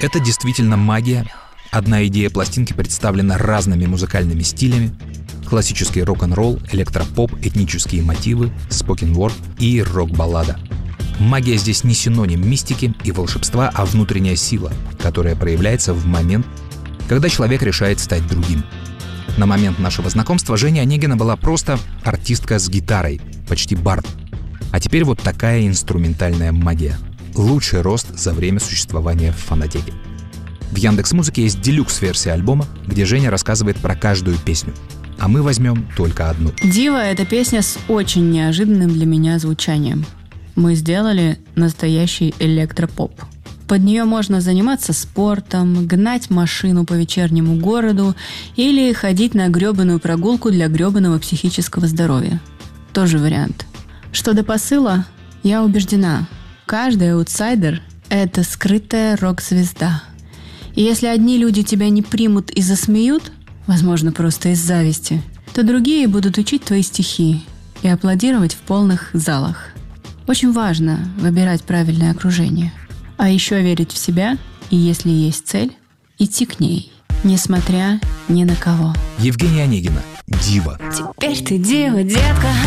Это действительно магия. Одна идея пластинки представлена разными музыкальными стилями: классический рок-н-ролл, электропоп, этнические мотивы, спокен-ворд и рок-баллада. Магия здесь не синоним мистики и волшебства, а внутренняя сила, которая проявляется в момент, когда человек решает стать другим. На момент нашего знакомства Женя Онегина была просто артистка с гитарой, почти бард. А теперь вот такая инструментальная магия. Лучший рост за время существования в фонотеке. В Яндекс.Музыке есть делюкс-версия альбома, где Женя рассказывает про каждую песню. А мы возьмем только одну. «Дива» — это песня с очень неожиданным для меня звучанием. Мы сделали настоящий электропоп. Под нее можно заниматься спортом, гнать машину по вечернему городу или ходить на гребаную прогулку для гребаного психического здоровья. Тоже вариант. Что до посыла, я убеждена, каждый аутсайдер — это скрытая рок-звезда. И если одни люди тебя не примут и засмеют, возможно, просто из зависти, то другие будут учить твои стихи и аплодировать в полных залах. Очень важно выбирать правильное окружение. А еще верить в себя, и если есть цель, идти к ней, несмотря ни на кого. Евгения Онегина. «Дива». Теперь ты дива, детка,